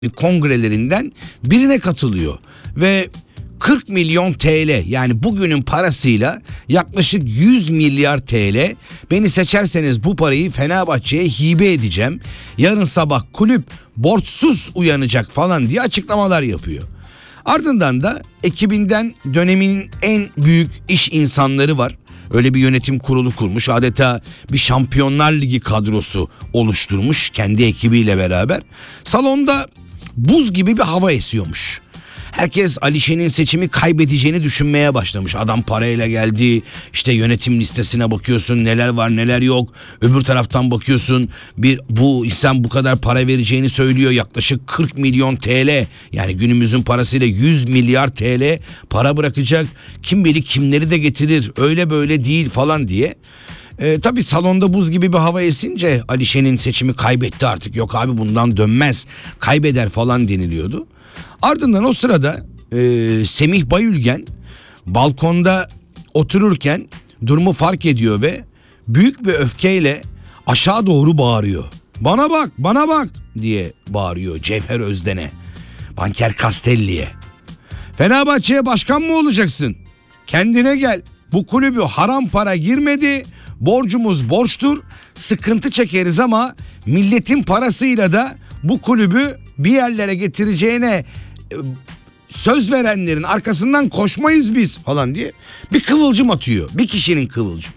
kongrelerinden birine katılıyor ve 40 milyon TL, yani bugünün parasıyla yaklaşık 100 milyar TL, beni seçerseniz bu parayı Fenerbahçe'ye hibe edeceğim, yarın sabah kulüp borçsuz uyanacak falan diye açıklamalar yapıyor. Ardından da ekibinden dönemin en büyük iş insanları var. Öyle bir yönetim kurulu kurmuş, adeta bir Şampiyonlar Ligi kadrosu oluşturmuş kendi ekibiyle beraber. Salonda buz gibi bir hava esiyormuş. Herkes Alişen'in seçimi kaybedeceğini düşünmeye başlamış. Adam parayla geldi, işte yönetim listesine bakıyorsun, neler var neler yok. Öbür taraftan bakıyorsun, bu insan bu kadar para vereceğini söylüyor, yaklaşık 40 milyon TL, yani günümüzün parasıyla 100 milyar TL para bırakacak. Kim bilir kimleri de getirir, öyle böyle değil falan diye. Tabii salonda buz gibi bir hava esince Alişen'in seçimi kaybetti artık, yok abi bundan dönmez, kaybeder falan deniliyordu. Ardından o sırada Semih Bayülgen balkonda otururken durumu fark ediyor ve büyük bir öfkeyle aşağı doğru bağırıyor. Bana bak, bana bak diye bağırıyor Cevher Özden'e, Banker Castelli'ye. Fenerbahçe'ye başkan mı olacaksın? Kendine gel. Bu kulübü haram para girmedi. Borcumuz borçtur. Sıkıntı çekeriz ama milletin parasıyla da bu kulübü bir yerlere getireceğine söz verenlerin arkasından koşmayız biz falan diye bir kıvılcım atıyor. Bir kişinin kıvılcımı.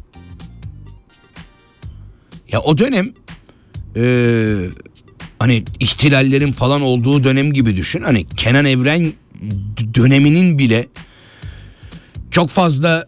Ya o dönem hani ihtilallerin falan olduğu dönem gibi düşün. Hani Kenan Evren döneminin bile çok fazla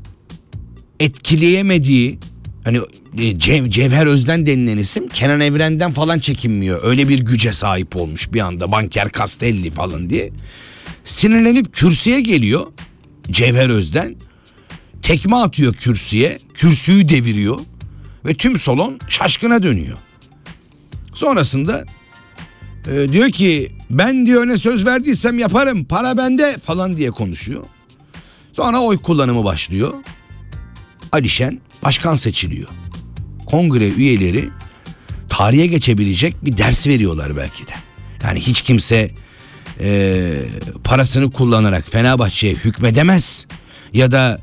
etkileyemediği, hani Cevher Özden denilen isim Kenan Evren'den falan çekinmiyor. Öyle bir güce sahip olmuş bir anda, Banker Castelli falan diye. Sinirlenip kürsüye geliyor Cevher Özden. Tekme atıyor kürsüye. Kürsüyü deviriyor. Ve tüm salon şaşkına dönüyor. Sonrasında diyor ki ben diyor ne söz verdiysem yaparım, para bende falan diye konuşuyor. Sonra oy kullanımı başlıyor. Alişen başkan seçiliyor. Kongre üyeleri tarihe geçebilecek bir ders veriyorlar belki de. Yani hiç kimse parasını kullanarak Fenerbahçe'ye hükmedemez ya da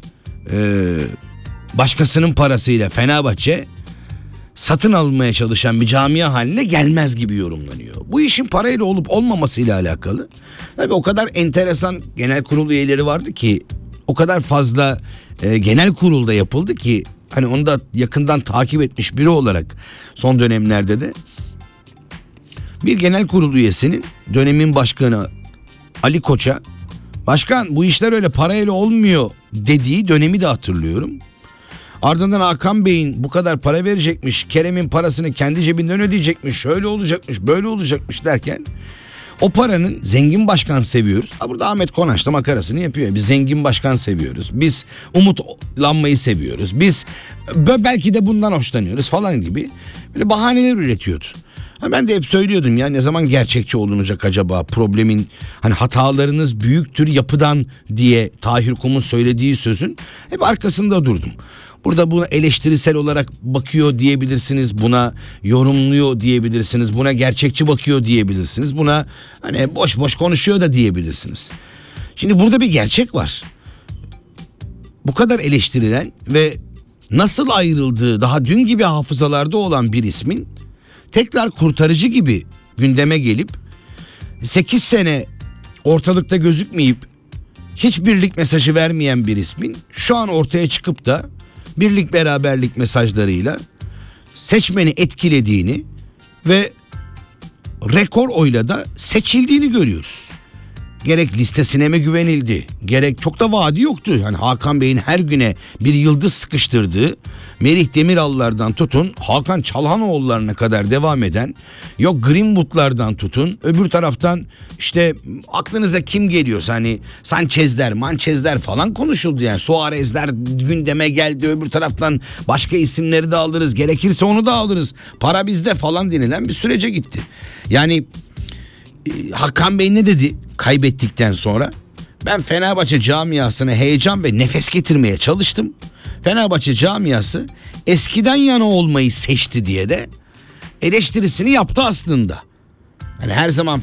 başkasının parasıyla Fenerbahçe satın almaya çalışan bir camia haline gelmez gibi yorumlanıyor. Bu işin parayla olup olmamasıyla alakalı. Tabii o kadar enteresan genel kurul üyeleri vardı ki, o kadar fazla genel kurulda yapıldı ki, hani onu da yakından takip etmiş biri olarak son dönemlerde de bir genel kurul üyesinin dönemin başkanı Ali Koç'a başkan bu işler öyle parayla olmuyor dediği dönemi de hatırlıyorum. Ardından Hakan Bey'in bu kadar para verecekmiş, Kerem'in parasını kendi cebinden ödeyecekmiş, şöyle olacakmış, böyle olacakmış derken o paranın zengin başkan seviyoruz. Burada Ahmet Konaş da makarasını yapıyor. Biz zengin başkan seviyoruz. Biz umutlanmayı seviyoruz. Biz belki de bundan hoşlanıyoruz falan gibi böyle bahaneler üretiyordu. Ben de hep söylüyordum ya, ne zaman gerçekçi olunacak acaba, problemin hani hatalarınız büyüktür yapıdan diye Tahir Kum'un söylediği sözün hep arkasında durdum. Burada buna eleştirisel olarak bakıyor diyebilirsiniz, buna yorumluyor diyebilirsiniz, buna gerçekçi bakıyor diyebilirsiniz, buna hani boş boş konuşuyor da diyebilirsiniz. Şimdi burada bir gerçek var. Bu kadar eleştirilen ve nasıl ayrıldığı daha dün gibi hafızalarda olan bir ismin tekrar kurtarıcı gibi gündeme gelip 8 sene ortalıkta gözükmeyip hiç birlik mesajı vermeyen bir ismin şu an ortaya çıkıp da birlik beraberlik mesajlarıyla seçmeni etkilediğini ve rekor oyla da seçildiğini görüyoruz. Gerek listesine mi güvenildi, gerek çok da vaadi yoktu. Yani Hakan Bey'in her güne bir yıldız sıkıştırdığı Merih Demiral'lardan tutun Hakan Çalhanoğullarına kadar devam eden, yok Greenwood'lardan tutun öbür taraftan işte aklınıza kim geliyorsa hani Sanchez'ler, Manchez'ler falan konuşuldu. Yani Suarez'ler gündeme geldi, öbür taraftan başka isimleri de alırız, gerekirse onu da alırız, para bizde falan denilen bir sürece gitti. Yani Hakan Bey ne dedi kaybettikten sonra? Ben Fenerbahçe camiasına heyecan ve nefes getirmeye çalıştım. Fenerbahçe camiası eskiden yana olmayı seçti diye de eleştirisini yaptı aslında. Hani her zaman